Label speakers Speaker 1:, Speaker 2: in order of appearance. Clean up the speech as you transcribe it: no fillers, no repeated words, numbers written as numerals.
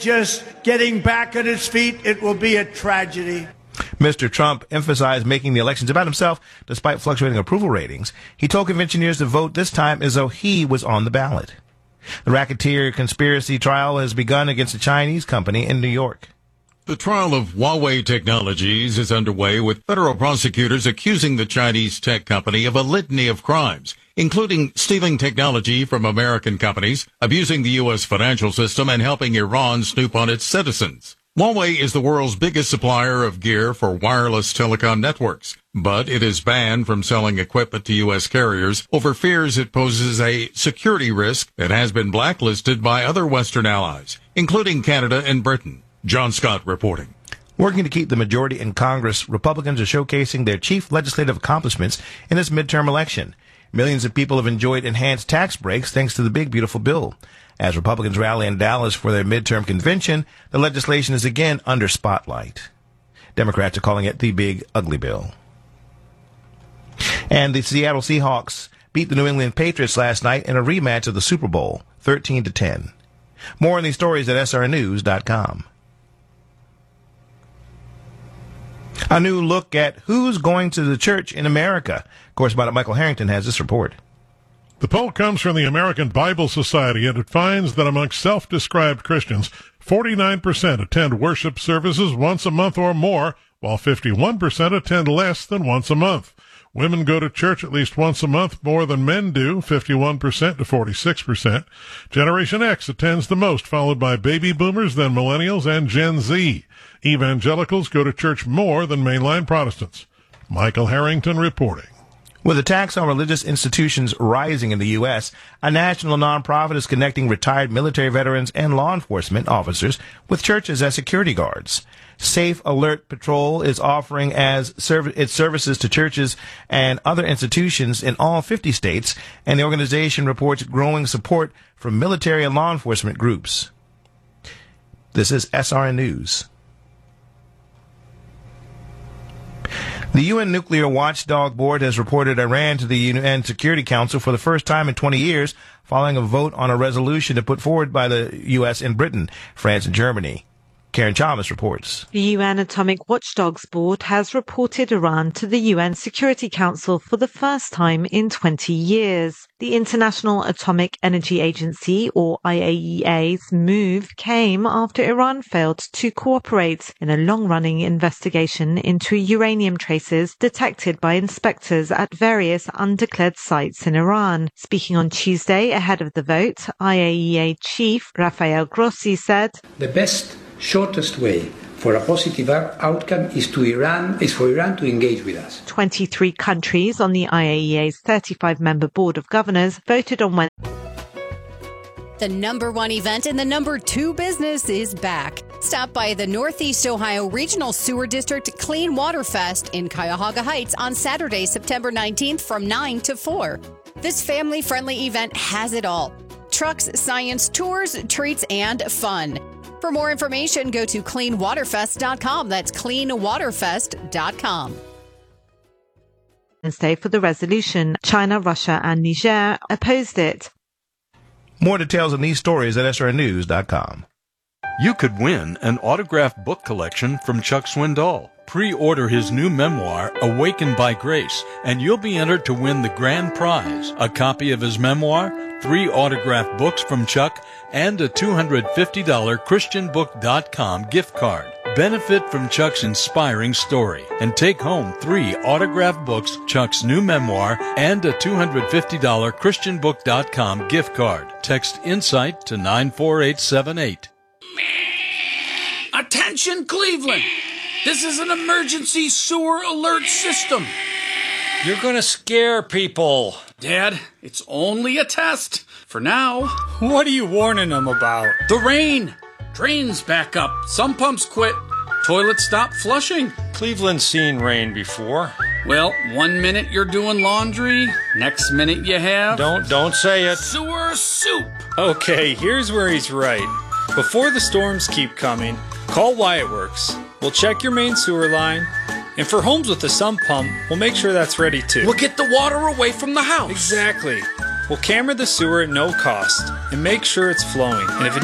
Speaker 1: just getting back on its feet, it will be a tragedy.
Speaker 2: Mr. Trump emphasized making the elections about himself despite fluctuating approval ratings. He told conventioneers to vote this time as though he was on the ballot. The racketeer conspiracy trial has begun against a Chinese company in New York.
Speaker 3: The trial of Huawei Technologies is underway, with federal prosecutors accusing the Chinese tech company of a litany of crimes, including stealing technology from American companies, abusing the U.S. financial system, and helping Iran snoop on its citizens. Huawei is the world's biggest supplier of gear for wireless telecom networks, but it is banned from selling equipment to U.S. carriers over fears it poses a security risk that has been blacklisted by other Western allies, including Canada and Britain. John Scott reporting.
Speaker 2: Working to keep the majority in Congress, Republicans are showcasing their chief legislative accomplishments in this midterm election. Millions of people have enjoyed enhanced tax breaks thanks to the big, beautiful bill. As Republicans rally in Dallas for their midterm convention, the legislation is again under spotlight. Democrats are calling it the big, ugly bill. And the Seattle Seahawks beat the New England Patriots last night in a rematch of the Super Bowl, 13-10. More on these stories at srnews.com. A new look at who's going to the church in America. Correspondent Michael Harrington has this report.
Speaker 4: The poll comes from the American Bible Society, and it finds that amongst self-described Christians, 49% attend worship services once a month or more, while 51% attend less than once a month. Women go to church at least once a month more than men do, 51% to 46%. Generation X attends the most, followed by baby boomers, then millennials, and Gen Z. Evangelicals go to church more than mainline Protestants. Michael Harrington reporting.
Speaker 2: With the tax on religious institutions rising in the U.S., a national nonprofit is connecting retired military veterans and law enforcement officers with churches as security guards. Safe Alert Patrol is offering its services to churches and other institutions in all 50 states, and the organization reports growing support from military and law enforcement groups. This is SRN News. The UN Nuclear Watchdog Board has reported Iran to the UN Security Council for the first time in 20 years, following a vote on a resolution to put forward by the U.S. and Britain, France, and Germany. Karen Chalmers reports.
Speaker 5: The UN Atomic Watchdogs Board has reported Iran to the UN Security Council for the first time in 20 years. The International Atomic Energy Agency, or IAEA's, move came after Iran failed to cooperate in a long-running investigation into uranium traces detected by inspectors at various undeclared sites in Iran. Speaking on Tuesday ahead of the vote, IAEA Chief Rafael Grossi said,
Speaker 6: "The best shortest way for a positive outcome is for Iran to engage with us."
Speaker 5: 23 countries on the IAEA's 35-member Board of Governors voted on Wednesday.
Speaker 7: The number one event in the number two business is back. Stop by the Northeast Ohio Regional Sewer District Clean Water Fest in Cuyahoga Heights on Saturday, September 19th from 9 to 4. This family-friendly event has it all: trucks, science, tours, treats, and fun. For more information, go to cleanwaterfest.com. That's cleanwaterfest.com.
Speaker 5: Wednesday for the resolution. China, Russia, and Niger opposed it.
Speaker 2: More details on these stories at srnews.com.
Speaker 8: You could win an autographed book collection from Chuck Swindoll. Pre-order his new memoir, Awakened by Grace, and you'll be entered to win the grand prize, a copy of his memoir, 3 autographed books from Chuck, and a $250 ChristianBook.com gift card. Benefit from Chuck's inspiring story and take home 3 autographed books, Chuck's new memoir, and a $250 ChristianBook.com gift card. Text INSIGHT to 94878.
Speaker 9: Attention, Cleveland! This is an emergency sewer alert system.
Speaker 10: You're gonna scare people.
Speaker 9: Dad, it's only a test. For now.
Speaker 10: What are you warning them about?
Speaker 9: The rain. Drains back up. Some pumps quit. Toilets stop flushing.
Speaker 10: Cleveland's seen rain before.
Speaker 9: Well, 1 minute you're doing laundry. Next minute you have...
Speaker 10: Don't say it.
Speaker 9: Sewer soup.
Speaker 10: Okay, here's where he's right. Before the storms keep coming, call Wyatt Works. We'll check your main sewer line. And for homes with a sump pump, we'll make sure that's ready too.
Speaker 9: We'll get the water away from the house.
Speaker 10: Exactly. We'll camera the sewer at no cost and make sure it's flowing. And if it